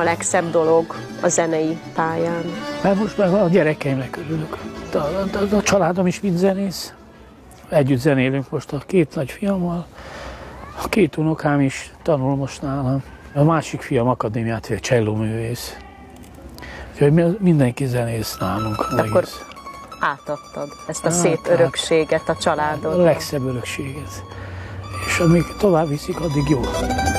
legszebb dolog a zenei pályán? Mert most meg a gyerekeimnek örülök. A családom is mind zenész. Együtt zenélünk most a két nagyfiammal. A két unokám is tanul most nálam. A másik fiam akadémiát vér, csellóművész. Úgyhogy mindenki zenész nálunk. Akkor átadtad ezt a szép örökséget a családodnak. A legszebb örökséget. És amíg tovább viszik, addig jó.